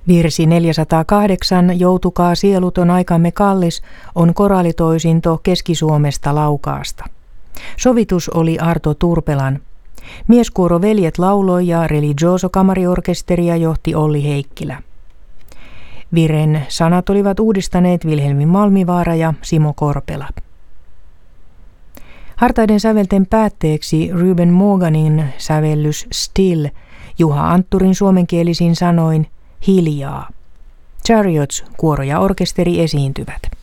Virsi 408, Joutukaa sieluton aikamme kallis, on koraalitoisinto Keski-Suomesta Laukaasta. Sovitus oli Arto Turpelan. Mieskuoro Veljet lauloi ja Religioso kamariorkesteria johti Olli Heikkilä. Viren sanat olivat uudistaneet Vilhelmi Malmivaara ja Simo Korpela. Hartaiden sävelten päätteeksi Ruben Morganin sävellys Still, Juha Antturin suomenkielisin sanoin hiljaa. Chariots, kuoro ja orkesteri esiintyvät.